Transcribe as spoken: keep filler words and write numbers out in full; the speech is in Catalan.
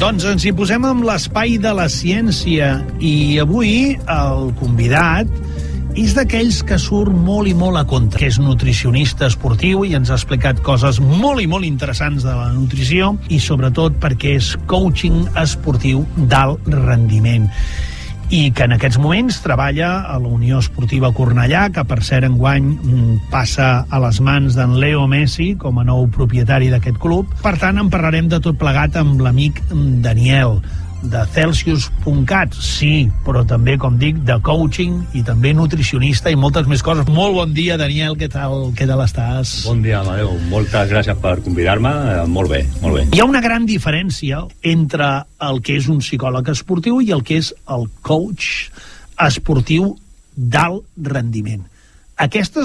Doncs ens hi posem amb l'espai de la ciència i avui el convidat és d'aquells que surt molt i molt a compte, que és nutricionista esportiu i ens ha explicat coses molt i molt interessants de la nutrició i sobretot perquè és coaching esportiu d'alt rendiment i que en aquests moments treballa a la Unió Esportiva Cornellà, que per cert enguany passa a les mans d'en Leo Messi com a nou propietari d'aquest club. Per tant, en parlarem de tot plegat amb l'amic Daniel, de Celsius punt cat, sí, però també, com dic, de coaching i també nutricionista i moltes més coses. Molt bon dia, Daniel, què tal, què tal estàs? Bon dia, Amadeu, moltes gràcies per convidar-me, molt bé, molt bé. Hi ha una gran diferència entre el que és un psicòleg esportiu i el que és el coach esportiu d'alt rendiment. Aquestes